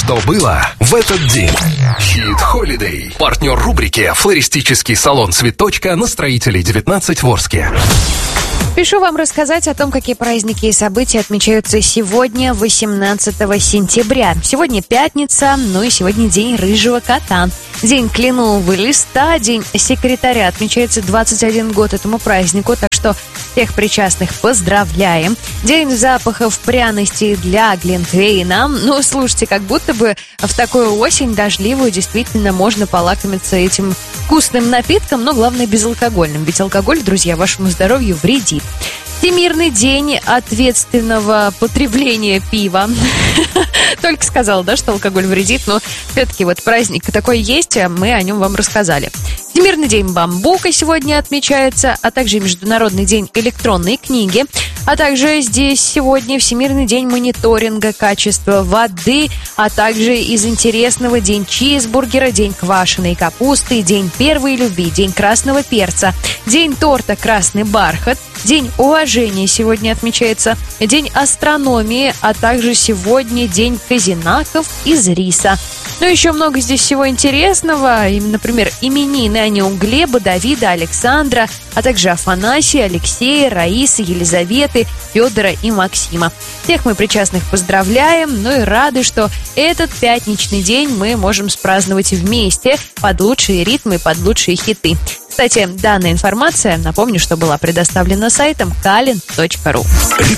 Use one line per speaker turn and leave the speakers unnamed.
что было в этот день. Хит Holiday. Партнер рубрики «Флористический салон «Цветочка» на Строителей 19 в Орске.
Спешу вам рассказать о том, какие праздники и события отмечаются сегодня, 18 сентября. Сегодня пятница, ну и сегодня день рыжего кота. День кленового листа, день секретаря. Отмечается 21 год этому празднику, так что всех причастных поздравляем. День запахов пряностей для глинтвейна. Ну, слушайте, как будто бы в такую осень дождливую действительно можно полакомиться этим вкусным напитком, но главное безалкогольным. Ведь алкоголь, друзья, вашему здоровью вредит. Всемирный день ответственного потребления пива. Только сказала, да, что алкоголь вредит, но все-таки вот праздник такой есть, а мы о нем вам рассказали. Всемирный день бамбука сегодня отмечается, а также Международный день электронной книги. А также здесь сегодня Всемирный день мониторинга качества воды, а также из интересного день чизбургера, день квашеной капусты, день первой любви, день красного перца, день торта «Красный бархат», день уважения сегодня отмечается, день астрономии, а также сегодня день казинаков из риса. Ну, еще много здесь всего интересного. Например, именины они у Глеба, Давида, Александра, а также Афанасия, Алексея, Раисы, Елизаветы, Федора и Максима. Всех мы причастных поздравляем, ну и рады, что этот пятничный день мы можем спраздновать вместе под лучшие ритмы, под лучшие хиты. Кстати, данная информация, напомню, что была предоставлена сайтом kalin.ru.